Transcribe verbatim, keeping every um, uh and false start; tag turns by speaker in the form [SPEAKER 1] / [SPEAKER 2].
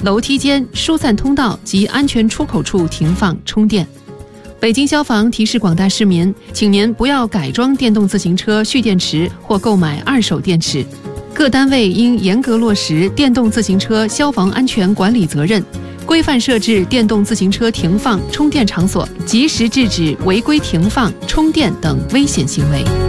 [SPEAKER 1] 楼梯间、疏散通道及安全出口处停放充电。北京消防提示广大市民，请您不要改装电动自行车蓄电池或购买二手电池。各单位应严格落实电动自行车消防安全管理责任，规范设置电动自行车停放、充电场所，及时制止违规停放、充电等危险行为。